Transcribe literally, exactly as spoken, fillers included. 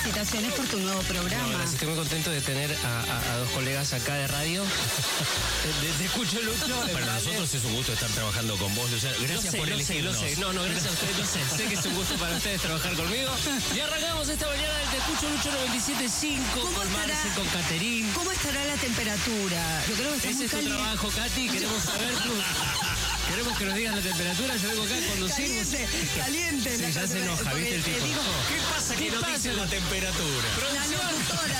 felicitaciones por tu nuevo programa. No, gracias, estoy muy contento de tener a, a, a dos colegas acá de radio. Te, te escucho, Lucho. Para nosotros es un gusto estar trabajando con vos, Luciano. Gracias sé, por lo elegirnos. sé, lo sé. No, no, gracias a ustedes, lo sé. Sé que es un gusto para ustedes trabajar conmigo. Y arrancamos esta mañana del Te Escucho Lucho noventa y siete punto cinco con Marce, con Caterín. ¿Cómo estará la temperatura? Yo creo que está Ese muy es tu caliente. trabajo, Katy. Queremos saber tú. Queremos que nos digas la temperatura. Yo vengo acá a conducir. Caliente, caliente. Sí, la ya se temperatura. enoja, ¿viste el Porque, tipo? eh, digo, ¿Qué pasa que ¿Qué no pasa? dice la temperatura? la locutora